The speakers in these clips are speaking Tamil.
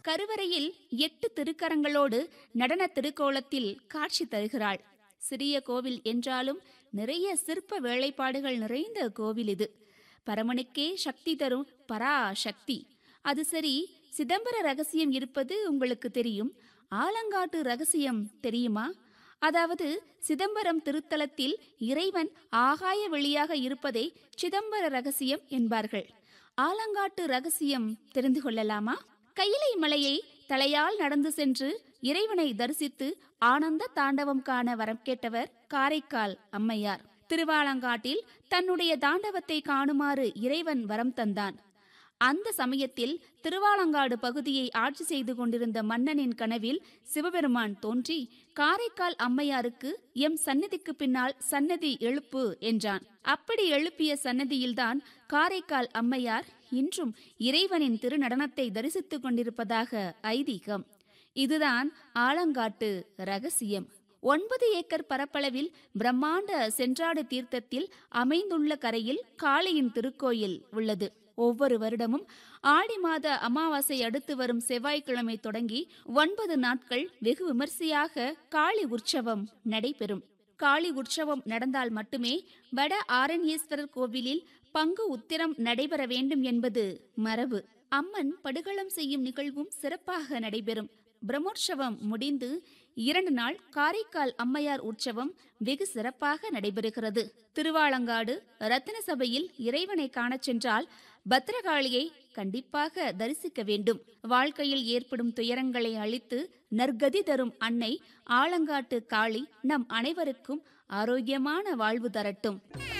கருவறையில் 8 திருக்கரங்களோடு நடன திருக்கோலத்தில் காட்சி தருகிறாள். சிறிய கோவில் என்றாலும் நிறைய சிற்ப வேலைப்பாடுகள் நிறைந்த கோவில் இது. பரமனுக்கே சக்தி தரும் பராசக்தி. அது சரி, சிதம்பர ரகசியம் இருப்பது உங்களுக்கு தெரியும். ஆலங்காட்டு ரகசியம் தெரியுமா? அதாவது சிதம்பரம் திருத்தலத்தில் இறைவன் ஆகாய வெளியாக இருப்பதை சிதம்பர ரகசியம் என்பார்கள். ஆலங்காட்டு ரகசியம் தெரிந்து கொள்ளலாமா? கையிலை மலையை தலையால் நடந்து சென்று இறைவனை தரிசித்து ஆனந்த தாண்டவம் காண வரம் கேட்டவர் காரைக்கால் அம்மையார். திருவாலங்காட்டில் தன்னுடைய தாண்டவத்தை காணுமாறு இறைவன் வரம் தந்தான். அந்த சமயத்தில் திருவாலங்காடு பகுதியை ஆட்சி செய்து கொண்டிருந்த மன்னனின் கனவில் சிவபெருமான் தோன்றி காரைக்கால் அம்மையாருக்கு எம் சன்னதிக்கு பின்னால் சன்னதி எழுப்பு என்றான். அப்படி எழுப்பிய சன்னதியில்தான் காரைக்கால் அம்மையார் இன்றும் இறைவனின் திருநடனத்தை தரிசித்துக் கொண்டிருப்பதாக ஐதீகம். இதுதான் ஆலங்காட்டு ரகசியம். 9 ஏக்கர் பரப்பளவில் பிரம்மாண்ட சென்றாடு தீர்த்தத்தில் அமைந்துள்ள கரையில் காளியின் திருக்கோயில் உள்ளது. ஒவ்வொரு வருடமும் ஆடி மாத அமாவாசை அடுத்து வரும் செவ்வாய்க்கிழமை தொடங்கி 9 நாட்கள் வெகு விமர்சையாக காளி உற்சவம் நடைபெறும். காளி உற்சவம் நடந்தால் மட்டுமே வட ஆரண்யேஸ்வரர் கோவிலில் பங்கு உத்திரம் நடைபெற வேண்டும் என்பது மரபு. அம்மன் படுகளம் செய்யும் நிகழ்வும் சிறப்பாக நடைபெறும். பிரம்மோற்சவம் முடிந்து 2 நாள் காரைக்கால் அம்மையார் உற்சவம் வெகு சிறப்பாக நடைபெறுகிறது. திருவாலங்காடு ரத்தின சபையில் இறைவனை காணச் சென்றால் பத்ரகாளியை கண்டிப்பாக தரிசிக்க வேண்டும். வாழ்க்கையில் ஏற்படும் துயரங்களை அழித்து நற்கதி தரும் அன்னை ஆலங்காட்டு காளி நம் அனைவருக்கும் ஆரோக்கியமான வாழ்வு தரட்டும்.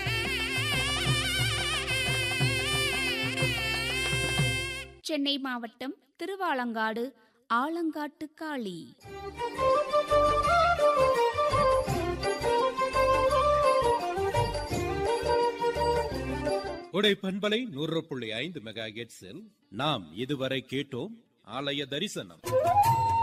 சென்னை மாவட்டம் திருவாலங்காடு ஆலங்காட்டு காளி. உடை பண்பலை 100.5 மெகாஹெர்ட்ஸில் நாம் இதுவரை கேட்டோம் ஆலய தரிசனம்.